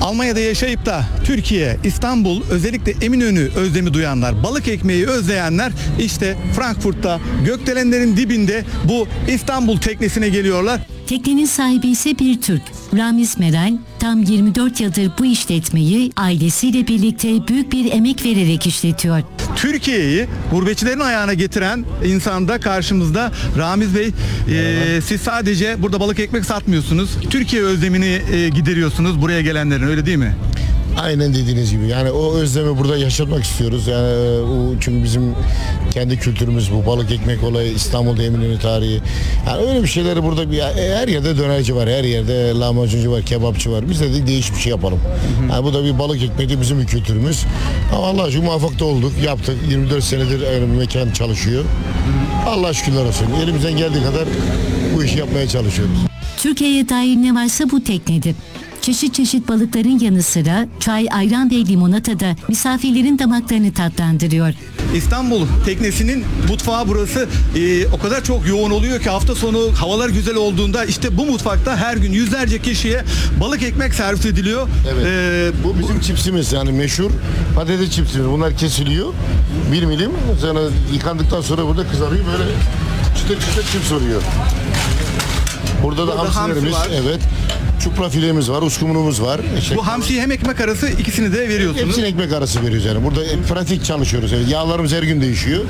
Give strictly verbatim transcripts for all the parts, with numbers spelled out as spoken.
Almanya'da yaşayıp da Türkiye, İstanbul, özellikle Eminönü özlemi duyanlar, balık ekmeği özleyenler işte Frankfurt'ta gökdelenlerin dibinde bu İstanbul teknesine geliyorlar. Teknenin sahibi ise bir Türk. Ramiz Meral tam yirmi dört yıldır bu işletmeyi ailesiyle birlikte büyük bir emek vererek işletiyor. Türkiye'yi gurbetçilerin ayağına getiren insan da karşımızda. Ramiz Bey, e, siz sadece burada balık ekmek satmıyorsunuz. Türkiye özlemini e, gideriyorsunuz buraya gelenlerin, öyle değil mi? Aynen dediğiniz gibi. Yani o özlemi burada yaşatmak istiyoruz. Yani o, çünkü bizim kendi kültürümüz bu. Balık ekmek olayı, İstanbul'da Eminönü tarihi. Yani öyle bir şeyleri burada bir, her yerde dönerci var, her yerde lahmacuncu var, kebapçı var. Biz de dedik değişik bir şey yapalım. Yani bu da bir balık ekmeği de bizim bir kültürümüz. Ama Allah aşkına muvaffak da olduk. Yaptık. yirmi dört senedir öyle bir mekan çalışıyor. Allah şükürler olsun. Elimizden geldiği kadar bu işi yapmaya çalışıyoruz. Türkiye'ye dair ne varsa bu teknede. Çeşit çeşit balıkların yanı sıra çay, ayran ve limonata da misafirlerin damaklarını tatlandırıyor. İstanbul teknesinin mutfağı burası. Ee, o kadar çok yoğun oluyor ki hafta sonu havalar güzel olduğunda işte bu mutfakta her gün yüzlerce kişiye balık ekmek servis ediliyor. Evet. Ee, Bu bizim çipsimiz, yani meşhur patates çipsimiz. Bunlar kesiliyor. Bir milim. Sonra yıkandıktan sonra burada kızarıyor. Böyle çıtır çıtır cips oluyor. Burada, Burada da hamsilerimiz, hamsi var. evet. Çupra filemiz var, uskumunumuz var. bu hamsiyi hem ekmek arası ikisini de veriyorsunuz. Hepsini ekmek arası veriyoruz yani. Burada pratik çalışıyoruz. Yani yağlarımız her gün değişiyor.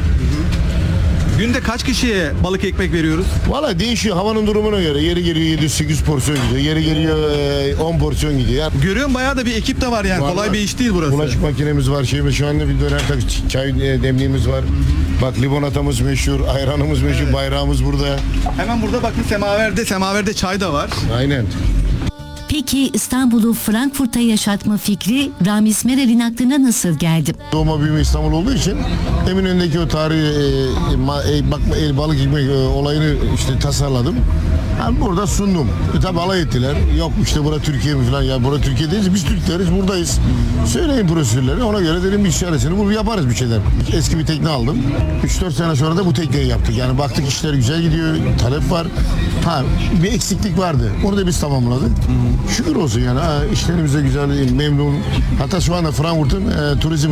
Günde kaç kişiye balık ekmek veriyoruz? Valla değişiyor havanın durumuna göre. Yeri geliyor yedi yüz sekiz yüz porsiyon gidiyor. Yeri geliyor on porsiyon gidiyor. Yani Görüyorum bayağı da bir ekip de var yani. var, Kolay var. bir iş değil burası. Bulaşık makinemiz var. Şeyimiz şu anda bir döner tak çay e, demliğimiz var. Bak limonatamız meşhur, ayranımız meşhur, evet. Bayrağımız burada. Hemen burada bakın semaverde, semaverde çay da var. Aynen. Peki İstanbul'u Frankfurt'a yaşatma fikri Ramiz Meral'in aklına nasıl geldi? Doğma büyüme İstanbul olduğu için Eminönü'ndeki o tarihi e, ma, e, bakma, e, balık ekmek e, olayını işte tasarladım. Yani burada sundum. E, tabi alay ettiler. Yok işte bura Türkiye mi falan. Ya bura Türkiye değiliz. Biz Türkleriz. Buradayız. Söyleyin prosedürleri. Ona göre dedim bir işaretini bunu yaparız bir şeyler. Eski bir tekne aldım. üç dört sene sonra da bu tekneyi yaptık. Yani baktık işler güzel gidiyor. Talep var. Ha, bir eksiklik vardı. Onu da biz tamamladık. Şükür olsun yani. Ha, işlerimiz de güzel, memnun. Hatta şu anda Frankfurt'un e, turizm